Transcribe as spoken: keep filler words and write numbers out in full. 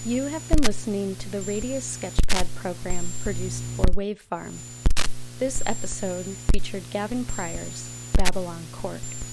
You have been listening to the Radius Sketchpad program produced for Wave Farm. This episode featured Gavin Pryor's Babylon Court.